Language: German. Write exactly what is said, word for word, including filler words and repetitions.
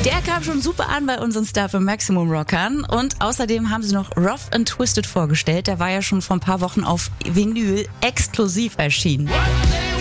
Der kam schon super an bei unseren Star für Maximum Rockern und außerdem haben sie noch Rough and Twisted vorgestellt. Der war ja schon vor ein paar Wochen auf Vinyl exklusiv erschienen.